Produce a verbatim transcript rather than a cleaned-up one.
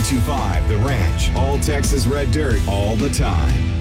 two five The Ranch. All Texas red dirt all the time.